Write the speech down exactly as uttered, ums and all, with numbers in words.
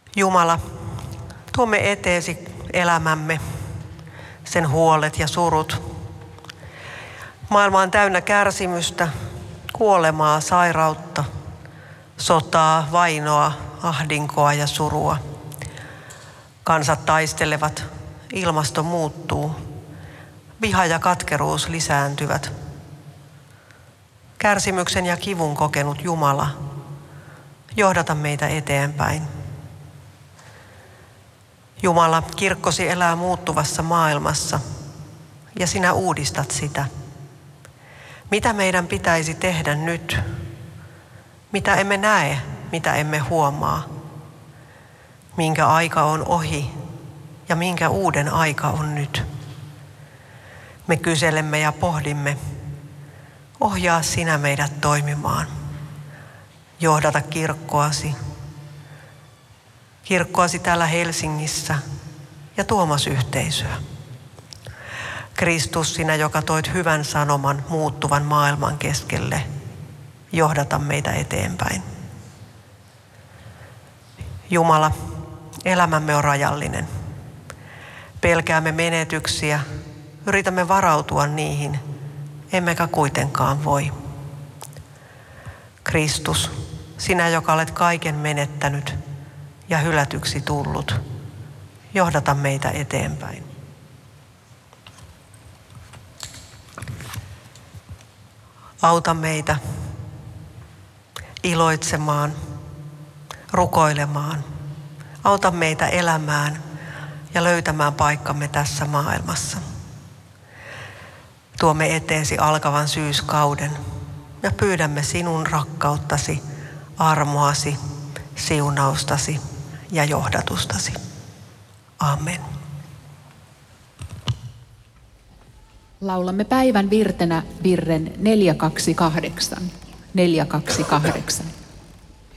Jumala, tuomme eteesi elämämme, sen huolet ja surut. Maailma on täynnä kärsimystä, kuolemaa, sairautta, sotaa, vainoa, ahdinkoa ja surua. Kansat taistelevat, ilmasto muuttuu, viha ja katkeruus lisääntyvät. Kärsimyksen ja kivun kokenut Jumala, johdata meitä eteenpäin. Jumala, kirkkosi elää muuttuvassa maailmassa ja sinä uudistat sitä. Mitä meidän pitäisi tehdä nyt? Mitä emme näe, mitä emme huomaa? Minkä aika on ohi ja minkä uuden aika on nyt? Me kyselemme ja pohdimme. Ohjaa sinä meidät toimimaan. Johdata kirkkoasi. Kirkkoasi täällä Helsingissä ja Tuomas-yhteisöä. Kristus, sinä, joka toit hyvän sanoman muuttuvan maailman keskelle, johdata meitä eteenpäin. Jumala, elämämme on rajallinen. Pelkäämme menetyksiä, yritämme varautua niihin, emmekä kuitenkaan voi. Kristus, sinä, joka olet kaiken menettänyt ja hylätyksi tullut, johdata meitä eteenpäin. Auta meitä iloitsemaan, rukoilemaan. Auta meitä elämään ja löytämään paikkamme tässä maailmassa. Tuomme eteesi alkavan syyskauden ja pyydämme sinun rakkauttasi, armoasi, siunaustasi ja johdatustasi. Amen. Laulamme päivän virtenä virren neljä kaksi kahdeksan. neljä kaksi kahdeksan.